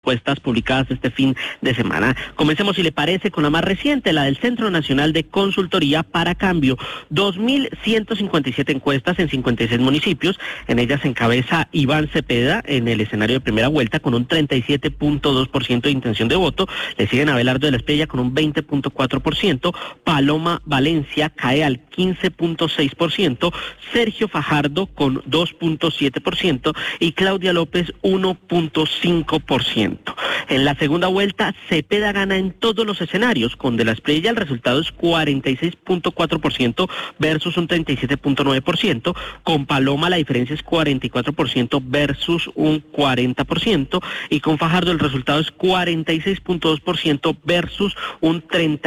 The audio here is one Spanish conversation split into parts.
encuestas publicadas este fin de semana. Comencemos, si le parece, con la más reciente, la del Centro Nacional de Consultoría para Cambio. 2.157 encuestas en 56 municipios. En ellas encabeza Iván Cepeda en el escenario de primera vuelta con un 37.2% de intención de voto. Le siguen Abelardo de la Espriella con un 20.4%. Paloma Valencia cae al 15.6%. Sergio Fajardo con 2.7% y Claudia López 1.5%. En la segunda vuelta, Cepeda gana en todos los escenarios. Con de la Espriella el resultado es 46.4% versus un 37.9%. Con Paloma la diferencia es 44% versus un 40%. Y con Fajardo el resultado es 46.2% versus un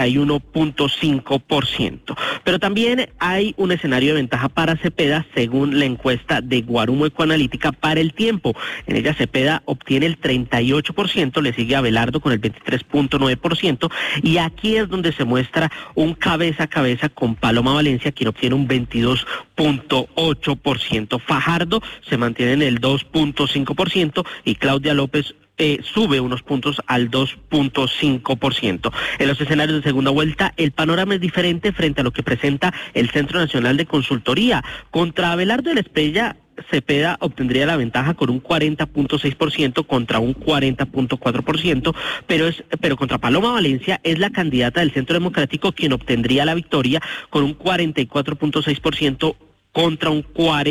31.5%. Pero también hay un escenario de ventaja para Cepeda según la encuesta de Guarumo Ecoanalítica para el tiempo. En ella Cepeda obtiene el 38%, le sigue Abelardo con el 23.9% y aquí es donde se muestra un cabeza a cabeza con Paloma Valencia, quien obtiene un 22.8%. Fajardo se mantiene en el 2.5% y Claudia López sube unos puntos al 2.5%. En los escenarios de segunda vuelta, el panorama es diferente frente a lo que presenta el Centro Nacional de Consultoría. Contra Abelardo de la Espriella, Cepeda obtendría la ventaja con un 40.6% contra un 40.4%, pero contra Paloma Valencia es la candidata del Centro Democrático quien obtendría la victoria con un 44.6% contra un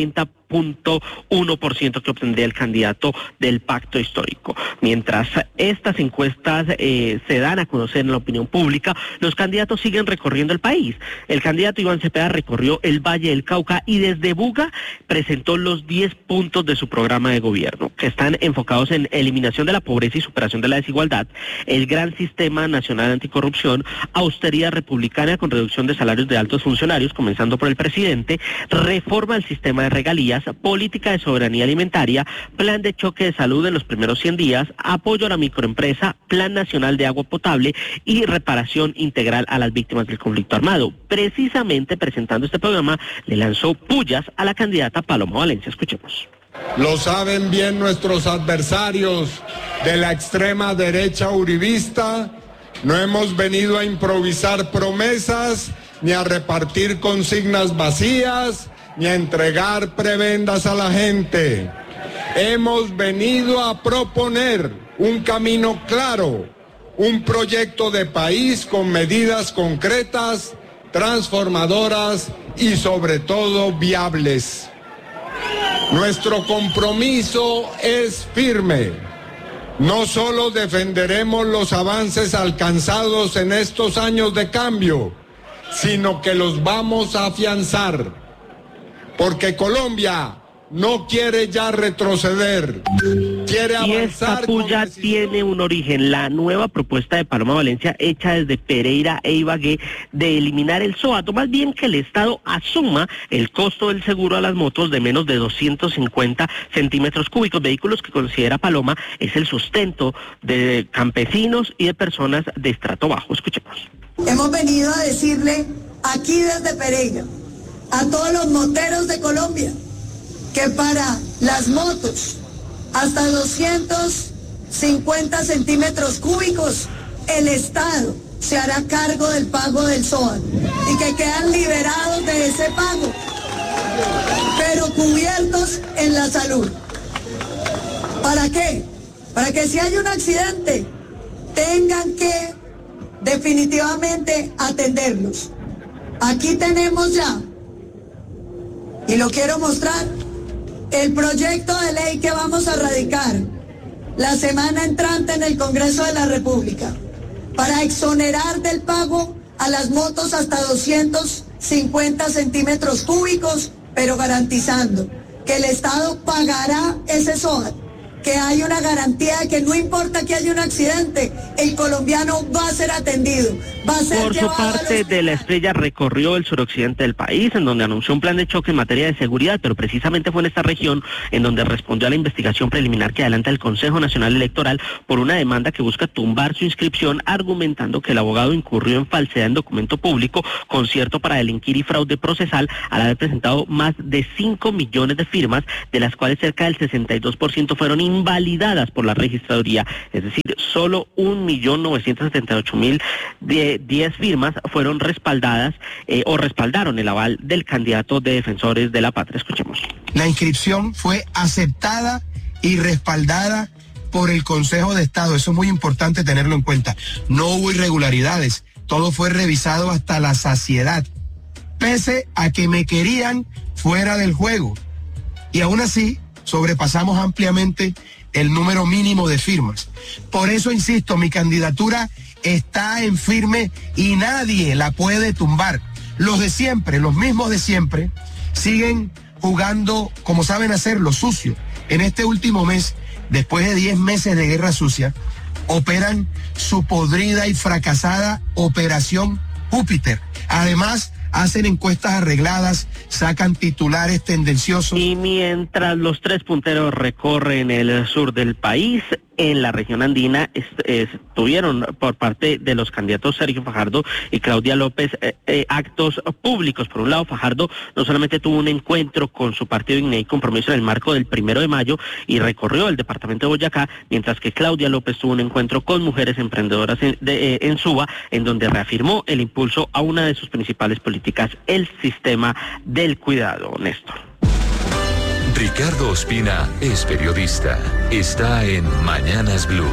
40.1% que obtendría el candidato del Pacto Histórico. Mientras estas encuestas se dan a conocer en la opinión pública, los candidatos siguen recorriendo el país. El candidato Iván Cepeda recorrió el Valle del Cauca y desde Buga presentó los 10 puntos de su programa de gobierno, que están enfocados en eliminación de la pobreza y superación de la desigualdad, el gran sistema nacional anticorrupción, austeridad republicana con reducción de salarios de altos funcionarios, comenzando por el presidente, reforma del sistema de regalías, política de soberanía alimentaria, plan de choque de salud en los primeros 100 días, apoyo a la microempresa, plan nacional de agua potable y reparación integral a las víctimas del conflicto armado. Precisamente presentando este programa, le lanzó pullas a la candidata Paloma Valencia. Escuchemos. Lo saben bien nuestros adversarios de la extrema derecha uribista. No hemos venido a improvisar promesas, ni a repartir consignas vacías, ni a entregar prebendas a la gente. Hemos venido a proponer un camino claro, un proyecto de país con medidas concretas, transformadoras y sobre todo viables. Nuestro compromiso es firme. No solo defenderemos los avances alcanzados en estos años de cambio, sino que los vamos a afianzar. Porque Colombia no quiere ya retroceder, quiere avanzar. Y esta puya tiene un origen, la nueva propuesta de Paloma Valencia hecha desde Pereira e Ibagué de eliminar el SOAT, más bien que el Estado asuma el costo del seguro a las motos de menos de 250 centímetros cúbicos, vehículos que considera Paloma es el sustento de campesinos y de personas de estrato bajo. Escuchemos. Hemos venido a decirle aquí desde Pereira a todos los moteros de Colombia que para las motos hasta 250 centímetros cúbicos el Estado se hará cargo del pago del SOAT y que quedan liberados de ese pago, pero cubiertos en la salud. ¿Para qué? Para que si hay un accidente tengan que definitivamente atenderlos. Aquí tenemos ya, y lo quiero mostrar, el proyecto de ley que vamos a radicar la semana entrante en el Congreso de la República para exonerar del pago a las motos hasta 250 centímetros cúbicos, pero garantizando que el Estado pagará ese SOAT, que hay una garantía de que no importa que haya un accidente, el colombiano va a ser atendido, va a ser Por su parte, de la Espriella recorrió el suroccidente del país, en donde anunció un plan de choque en materia de seguridad, pero precisamente fue en esta región en donde respondió a la investigación preliminar que adelanta el Consejo Nacional Electoral por una demanda que busca tumbar su inscripción, argumentando que el abogado incurrió en falsedad en documento público, concierto para delinquir y fraude procesal, al haber presentado más de 5 millones de firmas, de las cuales cerca del 62% fueron invalidadas por la registraduría, es decir, solo 1.978.010 firmas fueron respaldadas o respaldaron el aval del candidato de Defensores de la Patria. Escuchemos. La inscripción fue aceptada y respaldada por el Consejo de Estado. Eso es muy importante tenerlo en cuenta. No hubo irregularidades. Todo fue revisado hasta la saciedad. Pese a que me querían fuera del juego. Y aún así, sobrepasamos ampliamente el número mínimo de firmas. Por eso insisto, mi candidatura está en firme y nadie la puede tumbar. Los de siempre, los mismos de siempre, siguen jugando como saben hacerlo, sucio. En este último mes, después de 10 meses de guerra sucia, operan su podrida y fracasada Operación Júpiter. Además, hacen encuestas arregladas, sacan titulares tendenciosos. Y mientras los tres punteros recorren el sur del país, en la región andina estuvieron por parte de los candidatos Sergio Fajardo y Claudia López actos públicos. Por un lado, Fajardo no solamente tuvo un encuentro con su partido INE Compromiso en el marco del 1 de mayo y recorrió el departamento de Boyacá, mientras que Claudia López tuvo un encuentro con mujeres emprendedoras en Suba, en donde reafirmó el impulso a una de sus principales políticas, el sistema del cuidado. Néstor. Ricardo Ospina es periodista. Está en Mañanas Blue.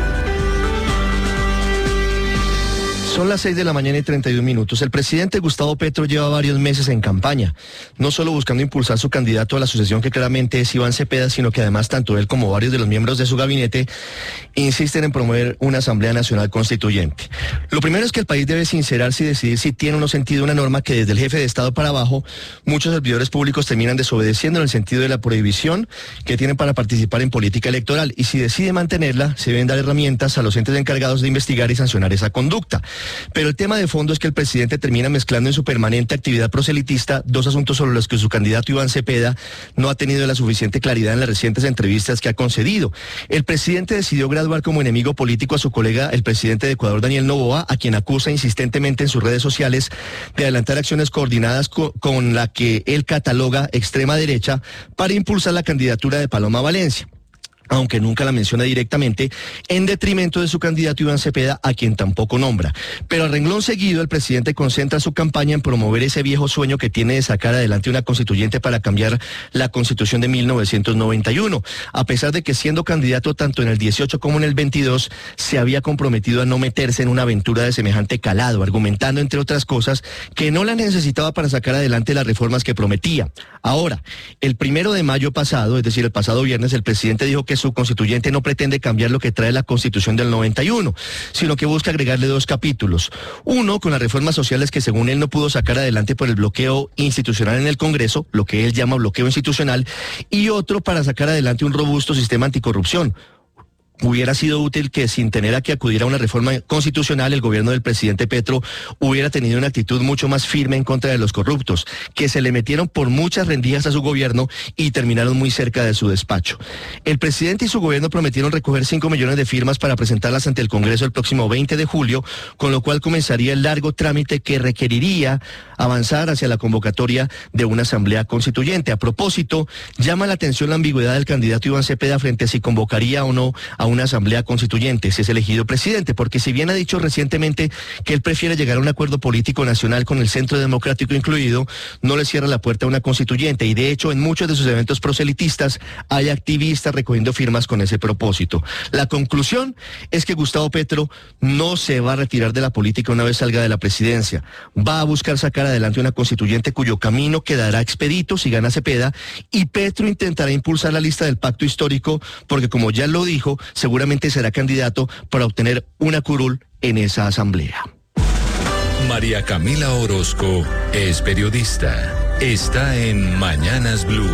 Son las 6:31 a.m. El presidente Gustavo Petro lleva varios meses en campaña, no solo buscando impulsar su candidato a la sucesión, que claramente es Iván Cepeda, sino que además tanto él como varios de los miembros de su gabinete insisten en promover una Asamblea Nacional Constituyente. Lo primero es que el país debe sincerarse y decidir si tiene o no sentido una norma que desde el jefe de Estado para abajo muchos servidores públicos terminan desobedeciendo, en el sentido de la prohibición que tienen para participar en política electoral, y si decide mantenerla, se deben dar herramientas a los entes encargados de investigar y sancionar esa conducta. Pero el tema de fondo es que el presidente termina mezclando en su permanente actividad proselitista dos asuntos sobre los que su candidato Iván Cepeda no ha tenido la suficiente claridad en las recientes entrevistas que ha concedido. El presidente decidió graduar como enemigo político a su colega, el presidente de Ecuador, Daniel Noboa, a quien acusa insistentemente en sus redes sociales de adelantar acciones coordinadas con la que él cataloga extrema derecha para impulsar la candidatura de Paloma Valencia, aunque nunca la menciona directamente, en detrimento de su candidato Iván Cepeda, a quien tampoco nombra. Pero a renglón seguido, el presidente concentra su campaña en promover ese viejo sueño que tiene de sacar adelante una constituyente para cambiar la Constitución de 1991, a pesar de que, siendo candidato tanto en el 18 como en el 22, se había comprometido a no meterse en una aventura de semejante calado, argumentando, entre otras cosas, que no la necesitaba para sacar adelante las reformas que prometía. Ahora, el 1 de mayo pasado, es decir, el pasado viernes, el presidente dijo que su constituyente no pretende cambiar lo que trae la Constitución del 91, sino que busca agregarle 2 capítulos. Uno, con las reformas sociales que según él no pudo sacar adelante por el bloqueo institucional en el Congreso, lo que él llama bloqueo institucional, y otro para sacar adelante un robusto sistema anticorrupción. Hubiera sido útil que, sin tener a que acudir a una reforma constitucional, el gobierno del presidente Petro hubiera tenido una actitud mucho más firme en contra de los corruptos, que se le metieron por muchas rendijas a su gobierno y terminaron muy cerca de su despacho. El presidente y su gobierno prometieron recoger 5 millones de firmas para presentarlas ante el Congreso el próximo 20 de julio, con lo cual comenzaría el largo trámite que requeriría avanzar hacia la convocatoria de una asamblea constituyente. A propósito, llama la atención la ambigüedad del candidato Iván Cepeda frente a si convocaría o no a una asamblea constituyente si es elegido presidente, porque si bien ha dicho recientemente que él prefiere llegar a un acuerdo político nacional con el Centro Democrático incluido, no le cierra la puerta a una constituyente, y de hecho en muchos de sus eventos proselitistas hay activistas recogiendo firmas con ese propósito. La conclusión es que Gustavo Petro no se va a retirar de la política una vez salga de la presidencia, va a buscar sacar adelante una constituyente cuyo camino quedará expedito si gana Cepeda, y Petro intentará impulsar la lista del pacto histórico porque, como ya lo dijo, seguramente será candidato para obtener una curul en esa asamblea. María Camila Orozco es periodista. Está en Mañanas Blue.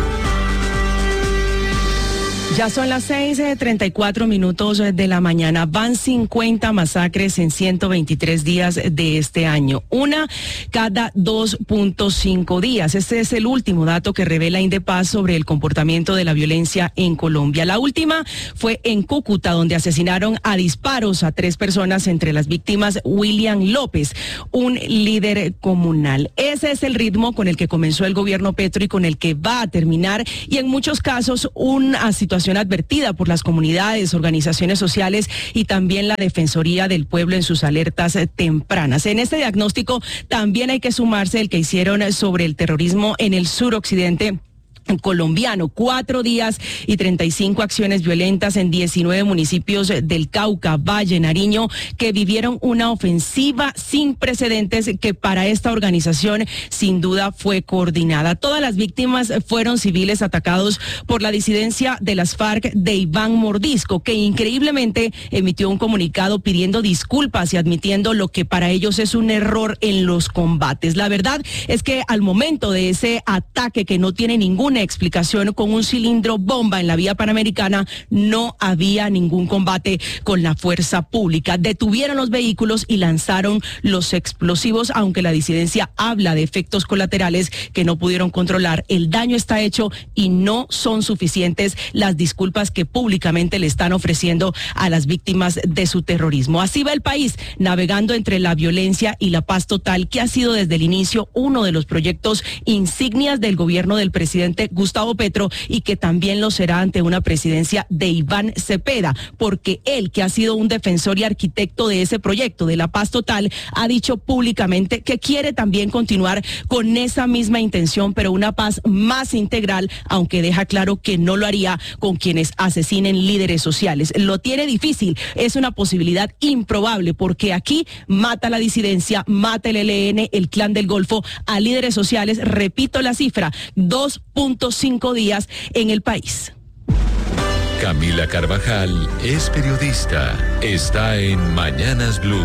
Ya son las 6:34 de la mañana. Van 50 masacres en 123 días de este año, una cada 2.5 días. Este es el último dato que revela Indepaz sobre el comportamiento de la violencia en Colombia. La última fue en Cúcuta, donde asesinaron a disparos a 3 personas, entre las víctimas William López, un líder comunal. Ese es el ritmo con el que comenzó el gobierno Petro y con el que va a terminar, y en muchos casos una situación situación advertida por las comunidades, organizaciones sociales y también la Defensoría del Pueblo en sus alertas tempranas. En este diagnóstico también hay que sumarse el que hicieron sobre el terrorismo en el suroccidente colombiano. 4 días y 35 acciones violentas en 19 municipios del Cauca, Valle, Nariño, que vivieron una ofensiva sin precedentes que para esta organización sin duda fue coordinada. Todas las víctimas fueron civiles atacados por la disidencia de las FARC de Iván Mordisco, que increíblemente emitió un comunicado pidiendo disculpas y admitiendo lo que para ellos es un error en los combates. La verdad es que al momento de ese ataque que no tiene ninguna explicación con un cilindro bomba en la vía panamericana, no había ningún combate con la fuerza pública. Detuvieron los vehículos y lanzaron los explosivos, aunque la disidencia habla de efectos colaterales que no pudieron controlar. El daño está hecho y no son suficientes las disculpas que públicamente le están ofreciendo a las víctimas de su terrorismo. Así va el país, navegando entre la violencia y la paz total, que ha sido desde el inicio uno de los proyectos insignias del gobierno del presidente Gustavo Petro y que también lo será ante una presidencia de Iván Cepeda, porque él, que ha sido un defensor y arquitecto de ese proyecto de la paz total, ha dicho públicamente que quiere también continuar con esa misma intención, pero una paz más integral, aunque deja claro que no lo haría con quienes asesinen líderes sociales. Lo tiene difícil, es una posibilidad improbable, porque aquí mata la disidencia, mata el ELN, el Clan del Golfo, a líderes sociales, repito la cifra, 2.5 días en el país. Camila Carvajal es periodista. Está en Mañanas Blue.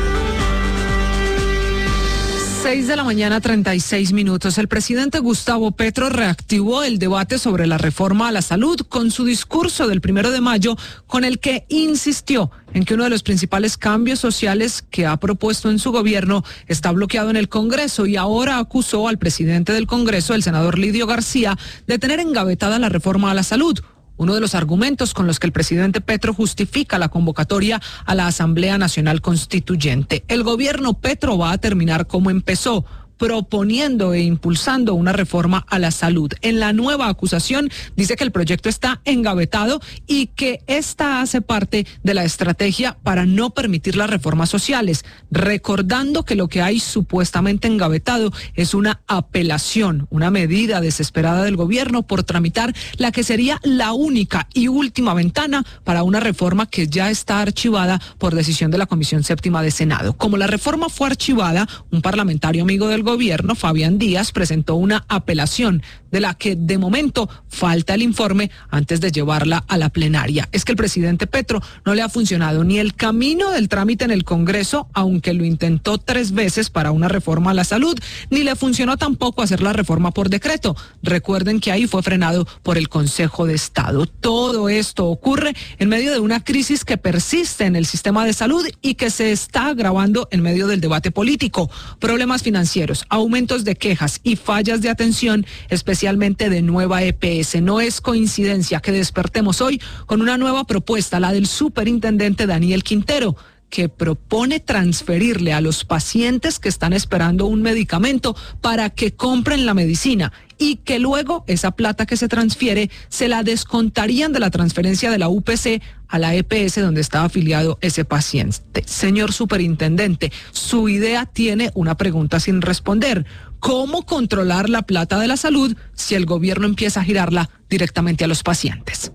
6 de la mañana, 36 minutos. El presidente Gustavo Petro reactivó el debate sobre la reforma a la salud con su discurso del 1 de mayo, con el que insistió en que uno de los principales cambios sociales que ha propuesto en su gobierno está bloqueado en el Congreso, y ahora acusó al presidente del Congreso, el senador Lidio García, de tener engavetada la reforma a la salud. Uno de los argumentos con los que el presidente Petro justifica la convocatoria a la Asamblea Nacional Constituyente. El gobierno Petro va a terminar como empezó, proponiendo e impulsando una reforma a la salud. En la nueva acusación dice que el proyecto está engavetado y que esta hace parte de la estrategia para no permitir las reformas sociales, recordando que lo que hay supuestamente engavetado es una apelación, una medida desesperada del gobierno por tramitar la que sería la única y última ventana para una reforma que ya está archivada por decisión de la Comisión Séptima de Senado. Como la reforma fue archivada, un parlamentario amigo del gobierno, Fabián Díaz, presentó una apelación de la que de momento falta el informe antes de llevarla a la plenaria. Es que el presidente Petro no le ha funcionado ni el camino del trámite en el Congreso, aunque lo intentó 3 veces para una reforma a la salud, ni le funcionó tampoco hacer la reforma por decreto. Recuerden que ahí fue frenado por el Consejo de Estado. Todo esto ocurre en medio de una crisis que persiste en el sistema de salud y que se está agravando en medio del debate político. Problemas financieros, aumentos de quejas y fallas de atención, especialmente de nueva EPS. No es coincidencia que despertemos hoy con una nueva propuesta, la del superintendente Daniel Quintero, que propone transferirle a los pacientes que están esperando un medicamento para que compren la medicina, y que luego esa plata que se transfiere se la descontarían de la transferencia de la UPC a la EPS donde está afiliado ese paciente. Señor superintendente, su idea tiene una pregunta sin responder. ¿Cómo controlar la plata de la salud si el gobierno empieza a girarla directamente a los pacientes?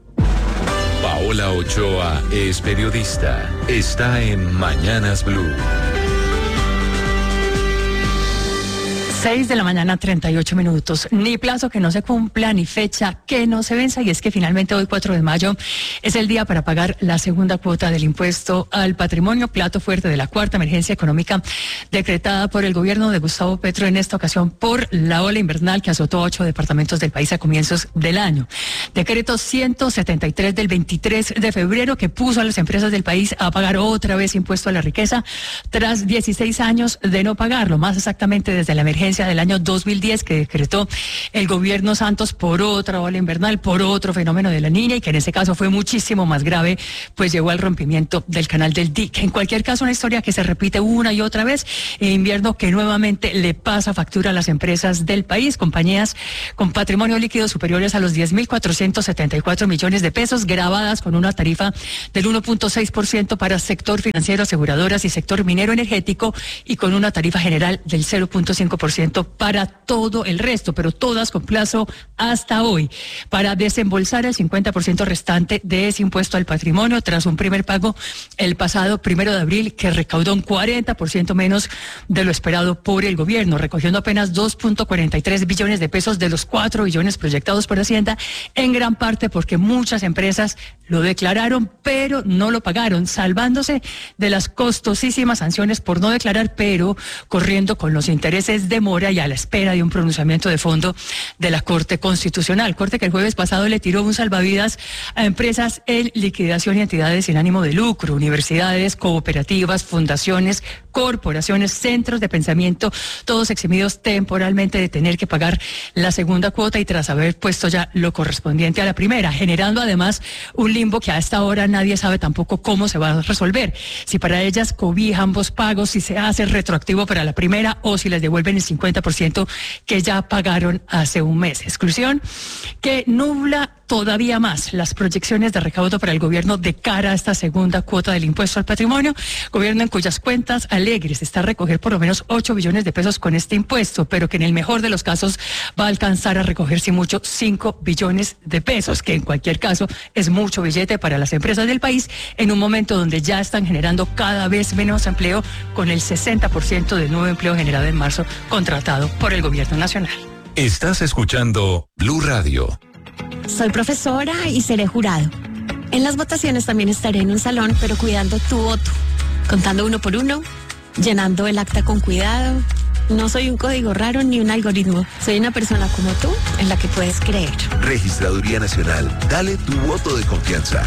Paola Ochoa es periodista. Está en Mañanas Blue. 6 de la mañana, 38 minutos. Ni plazo que no se cumpla, ni fecha que no se venza. Y es que finalmente hoy, 4 de mayo, es el día para pagar la segunda cuota del impuesto al patrimonio, plato fuerte de la cuarta emergencia económica decretada por el gobierno de Gustavo Petro, en esta ocasión por la ola invernal que azotó 8 departamentos del país a comienzos del año. Decreto 173 del 23 de febrero que puso a las empresas del país a pagar otra vez impuesto a la riqueza tras 16 años de no pagarlo, más exactamente desde la emergencia diferencia del año 2010 que decretó el gobierno Santos por otra ola invernal, por otro fenómeno de la Niña, y que en ese caso fue muchísimo más grave, pues llegó al rompimiento del canal del dique. En cualquier caso, una historia que se repite una y otra vez, invierno que nuevamente le pasa factura a las empresas del país, compañías con patrimonio líquido superiores a los 10.474 millones de pesos, grabadas con una tarifa del 1.6% para sector financiero, aseguradoras y sector minero energético, y con una tarifa general del 0.5% para todo el resto, pero todas con plazo hasta hoy, para desembolsar el 50% restante de ese impuesto al patrimonio, tras un primer pago el pasado 1 de abril que recaudó un 40% menos de lo esperado por el gobierno, recogiendo apenas 2.43 billones de pesos de los 4 billones proyectados por Hacienda, en gran parte porque muchas empresas lo declararon pero no lo pagaron, salvándose de las costosísimas sanciones por no declarar, pero corriendo con los intereses de mora y a la espera de un pronunciamiento de fondo de la Corte Constitucional. Corte que el jueves pasado le tiró un salvavidas a empresas en liquidación y entidades sin ánimo de lucro, universidades, cooperativas, fundaciones, corporaciones, centros de pensamiento, todos eximidos temporalmente de tener que pagar la segunda cuota y tras haber puesto ya lo correspondiente a la primera, generando además un limbo que a esta hora nadie sabe tampoco cómo se va a resolver. Si para ellas cobija ambos pagos, si se hace retroactivo para la primera o si les devuelven el 50% que ya pagaron hace un mes. Exclusión que nubla todavía más las proyecciones de recaudo para el gobierno de cara a esta segunda cuota del impuesto al patrimonio, gobierno en cuyas cuentas alegres está a recoger por lo menos 8 billones de pesos con este impuesto, pero que en el mejor de los casos va a alcanzar a recoger, si mucho, 5 billones de pesos, que en cualquier caso es mucho billete para las empresas del país en un momento donde ya están generando cada vez menos empleo, con el 60% del nuevo empleo generado en marzo contratado por el gobierno nacional. Estás escuchando Blue Radio. Soy profesora y seré jurado. En las votaciones también estaré en un salón, pero cuidando tu voto, contando uno por uno, llenando el acta con cuidado. No soy un código raro ni un algoritmo. Soy una persona como tú, en la que puedes creer. Registraduría Nacional. Dale tu voto de confianza.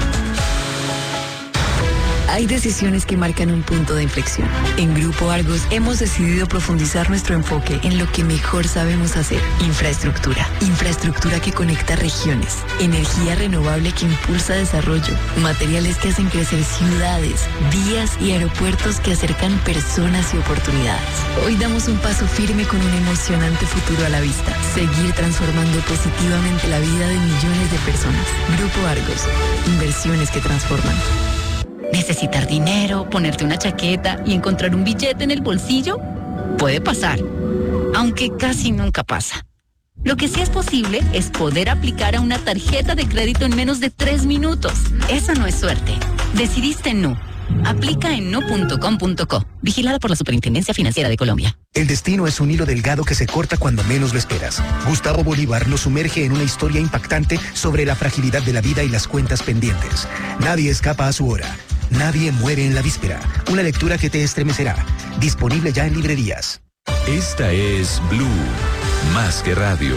Hay decisiones que marcan un punto de inflexión. En Grupo Argos hemos decidido profundizar nuestro enfoque en lo que mejor sabemos hacer. Infraestructura. Infraestructura que conecta regiones. Energía renovable que impulsa desarrollo. Materiales que hacen crecer ciudades, vías y aeropuertos que acercan personas y oportunidades. Hoy damos un paso firme con un emocionante futuro a la vista. Seguir transformando positivamente la vida de millones de personas. Grupo Argos. Inversiones que transforman. ¿Necesitar dinero, ponerte una chaqueta y encontrar un billete en el bolsillo? Puede pasar, aunque casi nunca pasa. Lo que sí es posible es poder aplicar a una tarjeta de crédito en menos de 3 minutos. Eso no es suerte. Decidiste Nu. Aplica en nu.com.co. Vigilada por la Superintendencia Financiera de Colombia. El destino es un hilo delgado que se corta cuando menos lo esperas. Gustavo Bolívar nos sumerge en una historia impactante sobre la fragilidad de la vida y las cuentas pendientes. Nadie escapa a su hora. Nadie muere en la víspera. Una lectura que te estremecerá. Disponible ya en librerías. Esta es Blue, más que radio.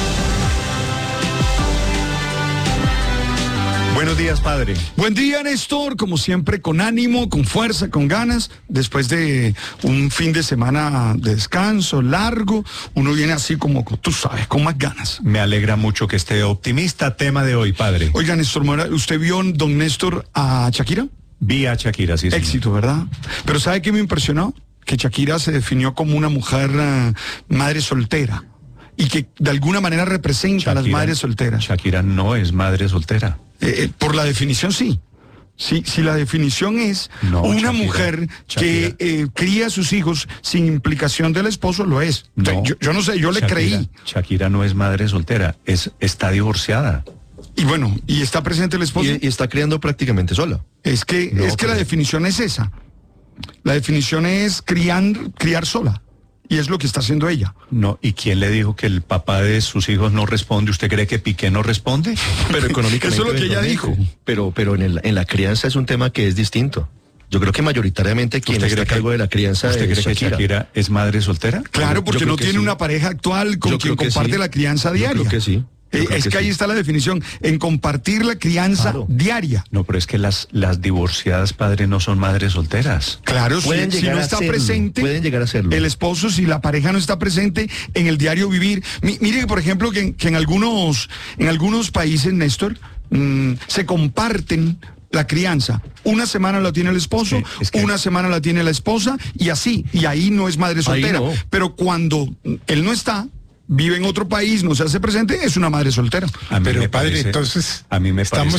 Buenos días, padre. Buen día, Néstor. Como siempre, con ánimo, con fuerza, con ganas. Después de un fin de semana de descanso largo, uno viene así como, tú sabes, con más ganas. Me alegra mucho que esté optimista. Tema de hoy, padre. Oiga, Néstor Mora, ¿usted vio, don Néstor, a Shakira? Vi a Shakira, sí. Éxito, ¿verdad? Pero ¿sabe qué me impresionó? Que Shakira se definió como una mujer madre soltera. Y que de alguna manera representa a las madres solteras. Shakira no es madre soltera. Por la definición sí. Si la definición es una Shakira, mujer que cría a sus hijos sin implicación del esposo, lo es. No, yo no sé, yo le creí. Shakira no es madre soltera, está divorciada. Y bueno, y está presente el esposo. Y está criando prácticamente sola. Es que la definición es esa. La definición es criar sola. Y es lo que está haciendo ella. No, ¿y quién le dijo que el papá de sus hijos no responde? ¿Usted cree que Piqué no responde? Pero económicamente. Eso es lo que ella dijo. Pero en la crianza es un tema que es distinto. Yo creo que mayoritariamente quien está a cargo de la crianza ¿Usted cree Shakira. que Shakira es madre soltera? Claro, porque no tiene una pareja actual con quien comparte la crianza diaria. Yo creo que sí. Es que ahí está la definición, en compartir la crianza diaria. No, pero es que las divorciadas, padre, no son madres solteras. Claro, si no está presente, pueden llegar a serlo. El esposo, si la pareja no está presente en el diario vivir. Mire, por ejemplo, que en algunos países, Néstor, se comparten la crianza. Una semana la tiene el esposo, una semana la tiene la esposa, y así, y ahí no es madre soltera. No. Pero cuando él no está, vive en otro país, no se hace presente, es una madre soltera. Pero padre, entonces estamos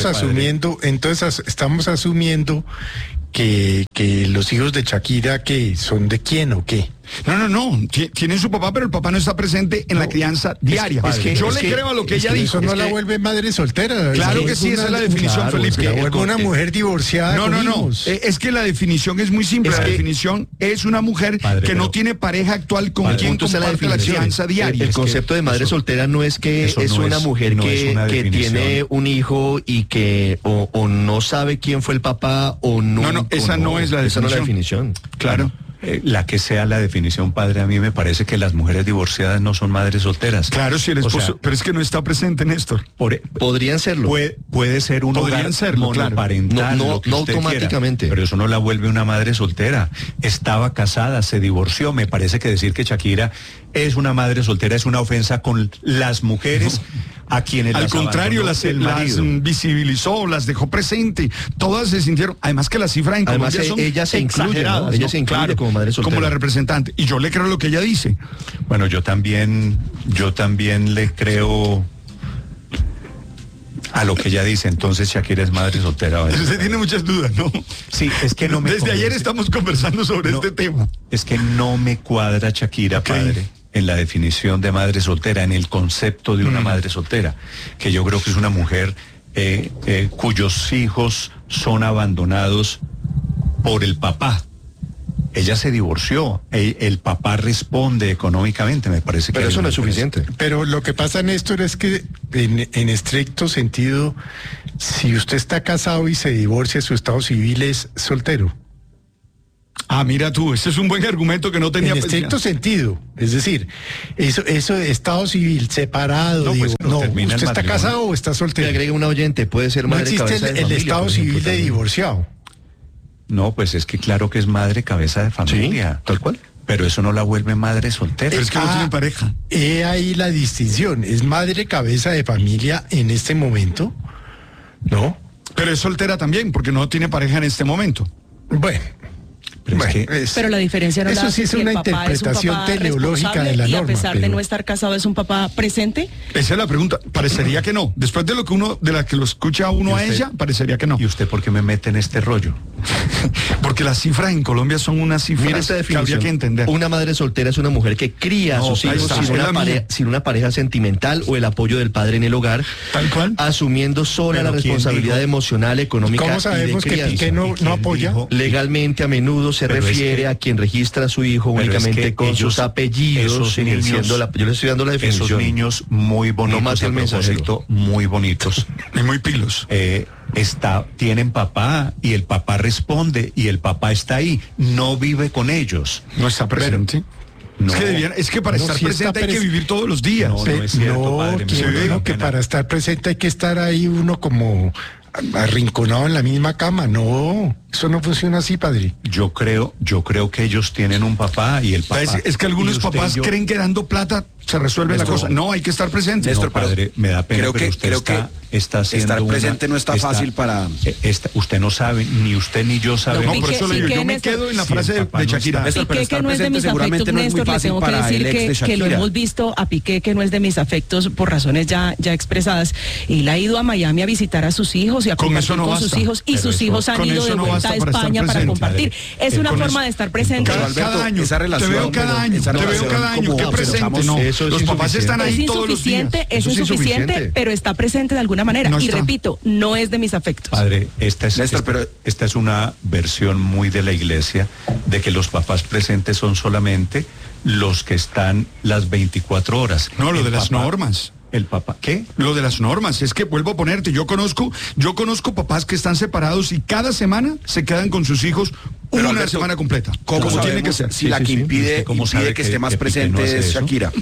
asumiendo que los hijos de Shakira, ¿qué son de quién o qué? No, tiene su papá, pero el papá no está presente en la crianza diaria. Yo le creo a lo que ella dijo. Eso no la vuelve madre soltera. Claro que sí, esa es la definición, Felipe. La vuelve una mujer divorciada. No. Es que la definición es muy simple. La definición es una mujer que no tiene pareja actual con quien comparte la crianza diaria. El concepto de madre soltera no es que es una mujer que tiene un hijo y que o no sabe quién fue el papá o no. No, esa no es la definición. Claro. La que sea la definición, padre, a mí me parece que las mujeres divorciadas no son madres solteras. Claro, si el esposo, pero es que no está presente, Néstor. Podrían serlo. Puede ser un hogar monoparental, no automáticamente. Quiera, pero eso no la vuelve una madre soltera. Estaba casada, se divorció. Me parece que decir que Shakira es una madre soltera es una ofensa con las mujeres. A quienes al contrario, las visibilizó, las dejó presente, todas se sintieron, además que las cifras en Colombia son ella se incluye, ¿no? Ella se incluye como madre soltera, como la representante, y yo le creo lo que ella dice. Bueno, yo también le creo a lo que ella dice. Entonces Shakira es madre soltera. Usted tiene muchas dudas, ¿no? Sí, es que no me desde ayer estamos conversando sobre este tema. Es que no me cuadra Shakira, padre, en la definición de madre soltera, en el concepto de una madre soltera, que yo creo que es una mujer cuyos hijos son abandonados por el papá. Ella se divorció, el papá responde económicamente, me parece que... Pero eso no es suficiente. Pero lo que pasa, Néstor, es que en estricto sentido, si usted está casado y se divorcia, su estado civil es soltero. Ah, mira tú, ese es un buen argumento que no tenía. En estricto sentido, es decir, eso de estado civil separado, ¿usted está casado o está soltero? Le agrega un oyente, puede ser madre cabeza de familia. No existe el estado civil de divorciado. No, pues es que claro que es madre cabeza de familia. ¿Sí? Tal cual. Pero eso no la vuelve madre soltera. Pero es que no tiene pareja. Ahí la distinción, ¿es madre cabeza de familia en este momento? No. Pero es soltera también, porque no tiene pareja en este momento. Bueno. Pero la diferencia no eso la sí es una interpretación teleológica de la norma. Y a pesar de no estar casado, ¿es un papá presente? Esa es la pregunta. Parecería que no. Después de la que lo escucha uno a ella, parecería que no. ¿Y usted por qué me mete en este rollo? Porque las cifras en Colombia son unas cifras que habría que entender. Una madre soltera es una mujer que cría a sus hijos sin una pareja sentimental o el apoyo del padre en el hogar. Tal cual. Asumiendo sola la responsabilidad emocional, económica. ¿Cómo sabemos que Piqué no apoya? Legalmente, a menudo se refiere a quien registra a su hijo únicamente con sus apellidos. Yo le estoy dando la definición. Esos niños muy bonitos, no más el mensajero. Muy bonitos. Y muy pilos. Tienen papá y el papá responde y el papá está ahí, no vive con ellos. No está presente. No. Es que para estar presente hay que vivir todos los días. No es cierto, padre. Que para estar presente hay que estar ahí uno como arrinconado en la misma cama. No, eso no funciona así, padre. Yo creo que ellos tienen un papá y el papá... Es que algunos papás creen que dando plata se resuelve la cosa. No, hay que estar presente. Néstor, padre, me da pena, pero usted está haciendo estar presente no está fácil para... usted no sabe, ni usted ni yo sabemos. No, por eso yo me quedo en la frase de Shakira. Piqué, que no es de mis afectos, Néstor, le tengo que decir que lo hemos visto a Piqué, que no es de mis afectos por razones ya expresadas. Él ha ido a Miami a visitar a sus hijos y a compartir con sus hijos, y sus hijos han ido de vuelta a España para compartir. Es una forma de estar presente. Cada año, te veo cada año, qué presente, no. Los papás están ahí todos los días. Es insuficiente, pero está presente de alguna manera. Y repito, no es de mis afectos. Padre, esta es una versión muy de la iglesia de que los papás presentes son solamente los que están las 24 horas. No, lo de las normas. ¿El papá qué? Lo de las normas, es que vuelvo a ponerte, yo conozco papás que están separados y cada semana se quedan con sus hijos una semana completa. ¿Cómo tiene que ser? Si la que impide que esté más presente es Shakira.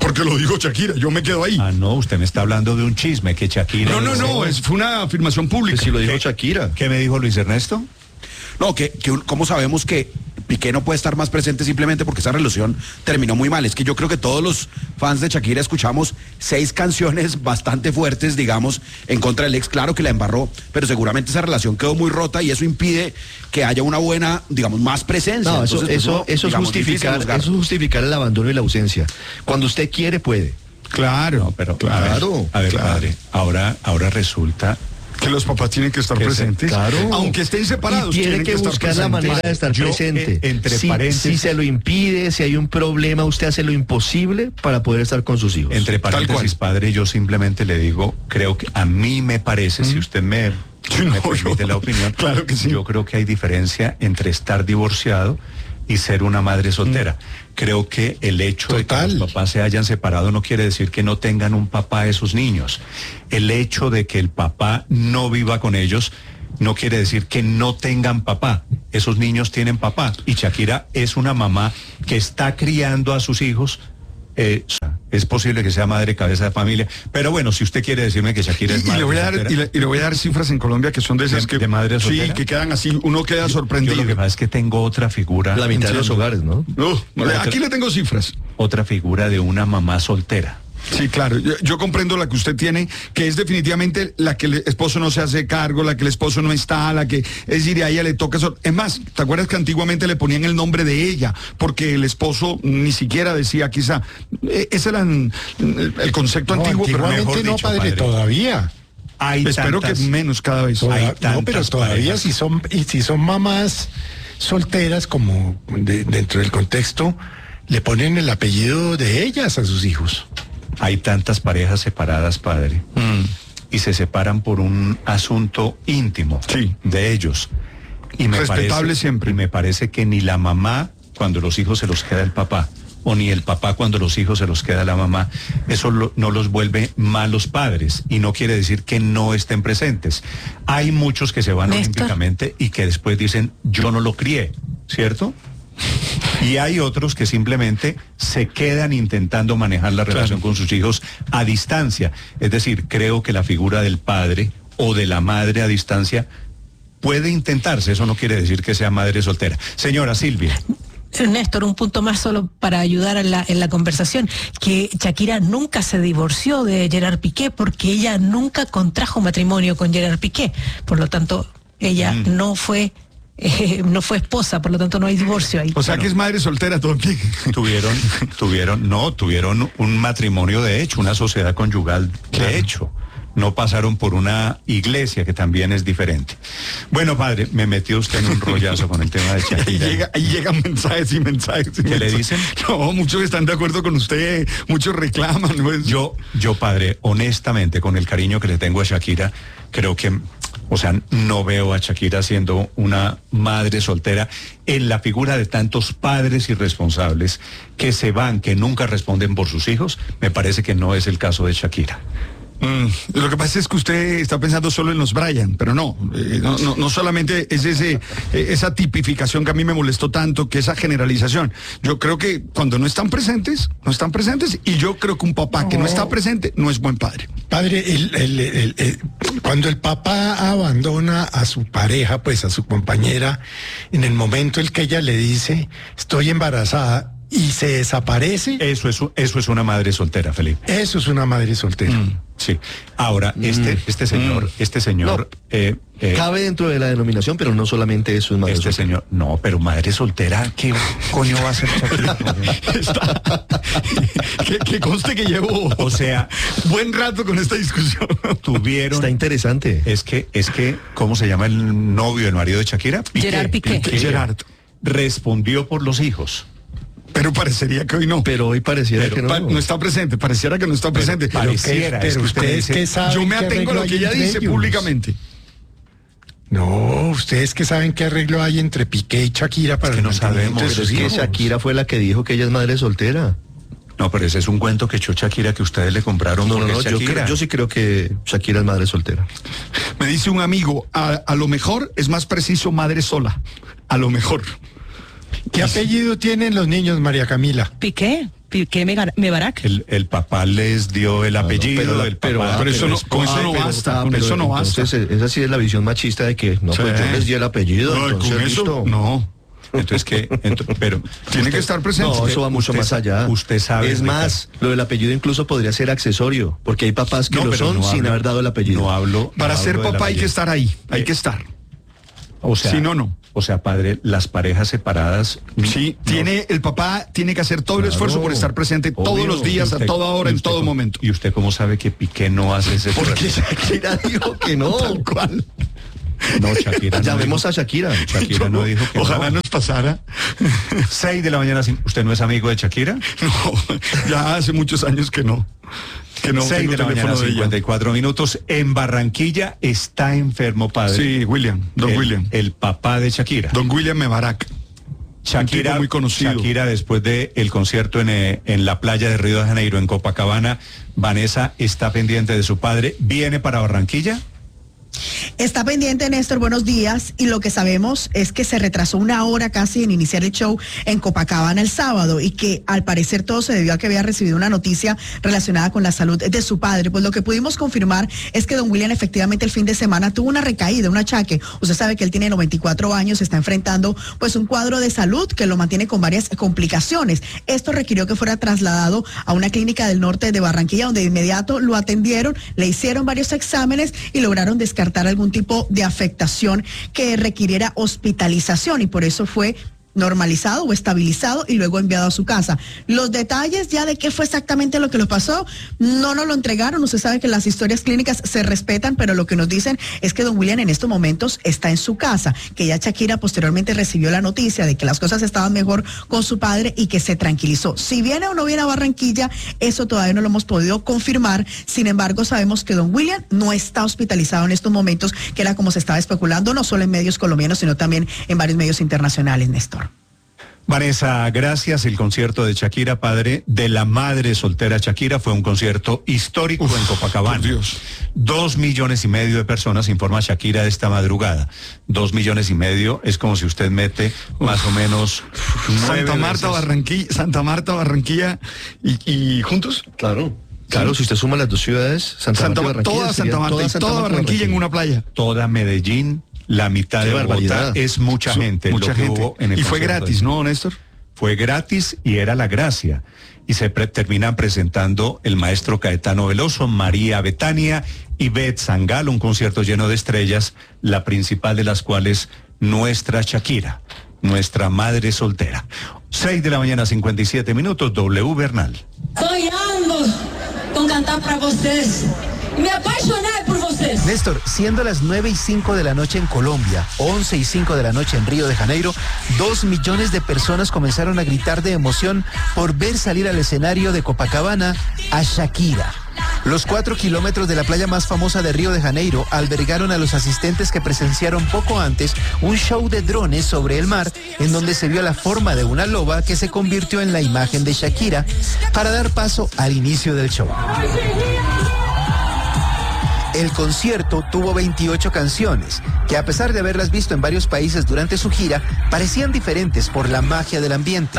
Porque lo dijo Shakira, yo me quedo ahí. Ah, no, usted me está hablando de un chisme que Shakira... No, fue una afirmación pública. Pues si lo dijo Shakira. ¿Qué me dijo Luis Ernesto? No, ¿cómo sabemos que Piqué no puede estar más presente simplemente porque esa relación terminó muy mal? Es que yo creo que todos los fans de Shakira escuchamos 6 canciones bastante fuertes, digamos, en contra del ex. Claro que la embarró, pero seguramente esa relación quedó muy rota y eso impide que haya una buena, digamos, más presencia. No, Entonces, eso es justificar el abandono y la ausencia. Cuando usted quiere, puede. Claro, no, pero claro. A ver, padre, ahora resulta que los papás tienen que estar presentes, claro, aunque estén separados. Y tiene que buscar la manera de estar presente. Si se lo impide, si hay un problema, usted hace lo imposible para poder estar con sus hijos. Entre paréntesis, padre, yo simplemente le digo, creo que a mí me parece, si usted me permite la opinión, claro que sí. Yo creo que hay diferencia entre estar divorciado y ser una madre soltera. Creo que el hecho de que los papás se hayan separado no quiere decir que no tengan un papá esos niños. El hecho de que el papá no viva con ellos no quiere decir que no tengan papá. Esos niños tienen papá. Y Shakira es una mamá que está criando a sus hijos. Es posible que sea madre cabeza de familia, pero bueno, si usted quiere decirme que Shakira es madre y le voy a dar cifras en Colombia que son de esas de madre soltera. Sí, que quedan así, uno queda sorprendido. Yo lo que pasa es que tengo otra figura. La mitad de los hogares, ¿no? Aquí le tengo cifras. Otra figura de una mamá soltera. Sí, claro, yo comprendo la que usted tiene, que es definitivamente la que el esposo no se hace cargo, la que el esposo no está, la que, es decir, a ella le toca... Es más, ¿te acuerdas que antiguamente le ponían el nombre de ella? Porque el esposo ni siquiera decía, quizá, ese era el concepto antiguo, pero mejor no, dicho, padre, todavía. Espero que menos cada vez. No, pero todavía si son mamás solteras, como dentro del contexto, le ponen el apellido de ellas a sus hijos. Hay tantas parejas separadas, padre, y se separan por un asunto íntimo de ellos. Y respetable siempre. Y me parece que ni la mamá, cuando los hijos se los queda el papá, o ni el papá cuando los hijos se los queda la mamá, eso no los vuelve malos padres, y no quiere decir que no estén presentes. Hay muchos que se van olímpicamente y que después dicen, yo no lo crié, ¿cierto? Y hay otros que simplemente se quedan intentando manejar la relación con sus hijos a distancia. Es decir, creo que la figura del padre o de la madre a distancia puede intentarse. Eso no quiere decir que sea madre soltera. Señora Silvia. Néstor, un punto más solo para ayudar en la conversación, que Shakira nunca se divorció de Gerard Piqué porque ella nunca contrajo matrimonio con Gerard Piqué. Por lo tanto, ella no fue esposa, por lo tanto no hay divorcio ahí. O sea que es madre soltera también. Tuvieron un matrimonio de hecho, una sociedad conyugal de hecho. No pasaron por una iglesia, que también es diferente. Bueno, padre, me metió usted en un rollazo con el tema de Shakira. Ahí llegan mensajes y mensajes. ¿Qué le dicen? No, muchos están de acuerdo con usted, muchos reclaman. Pues. Yo, padre, honestamente, con el cariño que le tengo a Shakira, creo que, o sea, no veo a Shakira siendo una madre soltera en la figura de tantos padres irresponsables que se van, que nunca responden por sus hijos. Me parece que no es el caso de Shakira. Lo que pasa es que usted está pensando solo en los Bryan, pero no solamente es esa tipificación que a mí me molestó tanto, que esa generalización. Yo creo que cuando no están presentes, y yo creo que un papá que no está presente no es buen padre. Padre, cuando el papá abandona a su pareja, pues a su compañera, en el momento en que ella le dice, estoy embarazada, y se desaparece. Eso es una madre soltera, Felipe. Eso es una madre soltera. Sí. Ahora, este señor. Cabe dentro de la denominación, pero no solamente eso es madre soltera. Señor, no, pero madre soltera, ¿qué coño va a ser Shakira? que conste que llevo, o sea, buen rato con esta discusión. Está interesante. Es que, ¿cómo se llama el novio, el marido de Shakira? Gerard Piqué. Gerard. Respondió por los hijos. Pero parecería que hoy no. Pero hoy pareciera que no. No está presente, pareciera que no está presente. Pero ustedes que saben. Yo me atengo a lo que ella dice públicamente. No, ustedes que saben qué arreglo hay entre Piqué y Shakira para que no sabemos. Pero es que Shakira fue la que dijo que ella es madre soltera. No, pero ese es un cuento que echó Shakira que ustedes le compraron. No, yo sí creo que Shakira es madre soltera. Me dice un amigo, a lo mejor es más preciso madre sola. A lo mejor. ¿Qué apellido tienen los niños, María Camila? Piqué Mebarak. El papá les dio el apellido, pero eso no, con eso no basta, con eso no basta. Entonces, esa sí es la visión machista de que, no, pues yo les di el apellido, no, entonces con eso, listo. no. Entonces, pero tiene que estar presente. No, eso va mucho más allá. Usted sabe. Es más, lo del apellido incluso podría ser accesorio, porque hay papás que lo son sin haber dado el apellido. No hablo. Para ser papá hay que estar ahí, hay que estar. O sea, si no. O sea, padre, las parejas separadas. Sí, el papá tiene que hacer todo el esfuerzo por estar presente todos los días, a toda hora, en todo momento. ¿Y usted cómo sabe que Piqué no hace ese esfuerzo? Porque Shakira dijo que no. Tal cual. No, Shakira. Llamemos a Shakira. Shakira no dijo que ojalá nos pasara. 6 de la mañana. ¿Usted no es amigo de Shakira? No, ya hace muchos años que no. 6 de la mañana, 54 minutos. En Barranquilla está enfermo, padre. Sí, Don William. El papá de Shakira. Don William Mebarak. Shakira, muy conocido. Shakira, después del concierto en la playa de Río de Janeiro, en Copacabana, Vanessa está pendiente de su padre. ¿Viene para Barranquilla? Está pendiente, Néstor, buenos días, y lo que sabemos es que se retrasó una hora casi en iniciar el show en Copacabana el sábado y que al parecer todo se debió a que había recibido una noticia relacionada con la salud de su padre. Pues lo que pudimos confirmar es que don William efectivamente el fin de semana tuvo una recaída, un achaque. Usted sabe que él tiene 94 años, está enfrentando pues un cuadro de salud que lo mantiene con varias complicaciones. Esto requirió que fuera trasladado a una clínica del norte de Barranquilla, donde de inmediato lo atendieron, le hicieron varios exámenes y lograron descartar algún tipo de afectación que requiriera hospitalización y por eso fue normalizado o estabilizado y luego enviado a su casa. Los detalles ya de qué fue exactamente lo que le pasó no nos lo entregaron. Usted sabe que las historias clínicas se respetan, pero lo que nos dicen es que don William en estos momentos está en su casa, que ya Shakira posteriormente recibió la noticia de que las cosas estaban mejor con su padre y que se tranquilizó. Si viene o no viene a Barranquilla, eso todavía no lo hemos podido confirmar. Sin embargo, sabemos que don William no está hospitalizado en estos momentos, que era como se estaba especulando, no solo en medios colombianos, sino también en varios medios internacionales, Néstor. Vanessa, gracias. El concierto de Shakira, padre de la madre soltera Shakira, fue un concierto histórico en Copacabana. 2,5 millones de personas, informa Shakira esta madrugada. 2,5 millones es como si usted mete más o menos Santa Marta, Barranquilla y juntos. Claro, si usted suma las dos ciudades, Santa Marta y Barranquilla. Toda Santa Marta y toda Barranquilla en una playa. Toda Medellín. La mitad de Bogotá es mucha gente. Mucha gente. Hubo en el y fue gratis, ¿no, Néstor? Fue gratis y era la gracia. Y se terminan presentando el maestro Caetano Veloso, María Betania y Beth Sangal, un concierto lleno de estrellas, la principal de las cuales nuestra Shakira, nuestra madre soltera. 6 de la mañana, 57 minutos, W Bernal. Sonhando con cantar para ustedes. Me apasioné por ustedes. Néstor, siendo las 9:05 de la noche en Colombia, 11:05 de la noche en Río de Janeiro, 2 millones de personas comenzaron a gritar de emoción por ver salir al escenario de Copacabana a Shakira. Los 4 kilómetros de la playa más famosa de Río de Janeiro albergaron a los asistentes que presenciaron poco antes un show de drones sobre el mar, en donde se vio la forma de una loba que se convirtió en la imagen de Shakira para dar paso al inicio del show. El concierto tuvo 28 canciones, que a pesar de haberlas visto en varios países durante su gira, parecían diferentes por la magia del ambiente.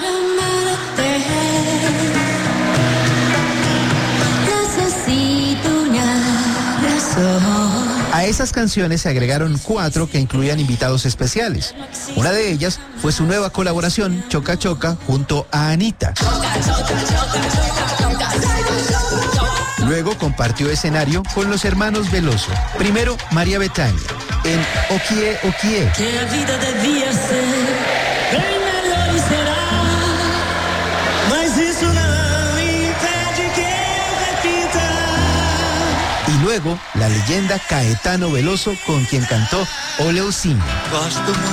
A esas canciones se agregaron 4 que incluían invitados especiales. Una de ellas fue su nueva colaboración, Choca Choca, junto a Anita. Luego compartió escenario con los hermanos Veloso. Primero, María Betania, en Okie Okie. Y luego, la leyenda Caetano Veloso, con quien cantó Oleucinho.